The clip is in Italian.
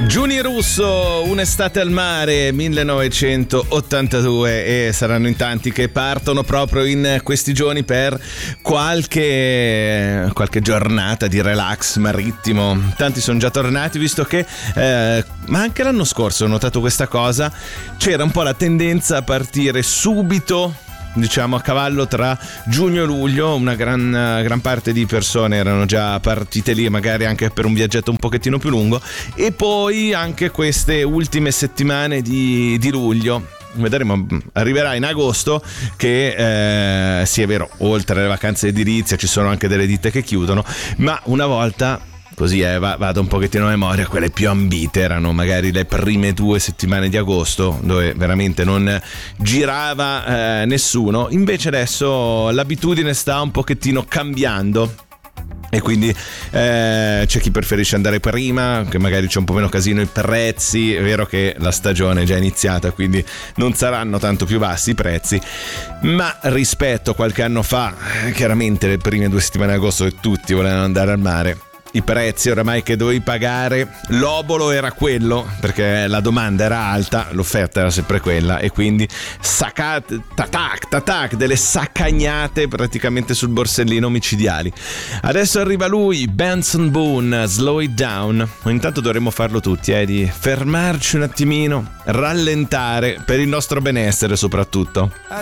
Giuni Russo, Un'estate al mare, 1982, e saranno in tanti che partono proprio in questi giorni per qualche giornata di relax marittimo. Tanti sono già tornati, visto che ma anche l'anno scorso ho notato questa cosa, c'era un po' la tendenza a partire subito, diciamo a cavallo tra giugno e luglio. Una gran parte di persone erano già partite lì, magari anche per un viaggetto un pochettino più lungo, e poi anche queste ultime settimane di luglio. Vedremo, arriverà in agosto che sì, è vero, oltre alle vacanze edilizie ci sono anche delle ditte che chiudono, ma una volta, così vado un pochettino a memoria, quelle più ambite erano magari le prime 2 settimane di agosto, dove veramente non girava nessuno. Invece adesso l'abitudine sta un pochettino cambiando, e quindi c'è chi preferisce andare prima, che magari c'è un po' meno casino, i prezzi. È vero che la stagione è già iniziata, quindi non saranno tanto più bassi i prezzi, ma rispetto a qualche anno fa, chiaramente le prime 2 settimane di agosto che tutti volevano andare al mare, i prezzi oramai che dovevi pagare, l'obolo era quello, perché la domanda era alta, l'offerta era sempre quella, e quindi tac, delle saccagnate praticamente sul borsellino micidiali. Adesso arriva lui, Benson Boone, Slow It Down. Intanto dovremmo farlo tutti, di fermarci un attimino, rallentare per il nostro benessere soprattutto.